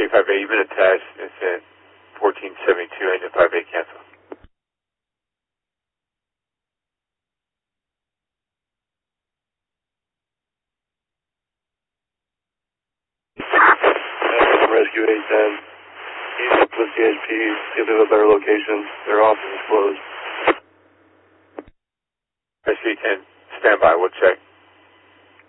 5A, you've been attached. It's at 1472, engine 5A cancel. Rescue 810. East with CHP, see if they have a better location. Their office is closed. Rescue 10, stand by, we'll check.